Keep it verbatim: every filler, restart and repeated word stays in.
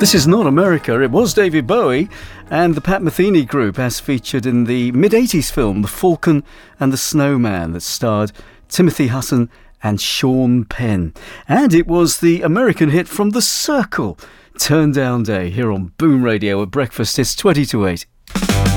This is not America. It was David Bowie and the Pat Metheny Group, as featured in the mid eighties film The Falcon and the Snowman, that starred Timothy Hutton and Sean Penn. And it was the American hit from The Circle, Turn Down Day, here on Boom Radio at breakfast. It's twenty to eight.